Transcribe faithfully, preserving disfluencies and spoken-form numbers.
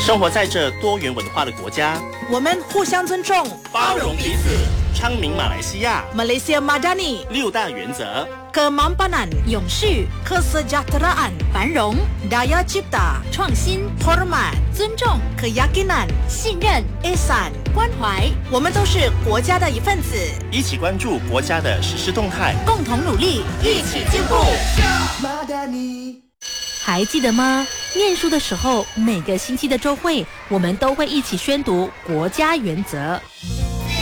生活在这多元文化的国家， 我们互相尊重， 包容彼此。昌明马来西亚 Malaysia Madani 六大原则 ：Kemampanan 永续、 Kesejahteraan 繁荣、 Daya Cipta 创新、 Hormat 尊重、 Keyakinan 信任、 Ihsan 关怀， 我们都是国家的一份子， 一起关注国家的实施动态， 共同努力， 一起进步。 还记得吗？念书的时候，每个星期的周会，我们都会一起宣读国家原则。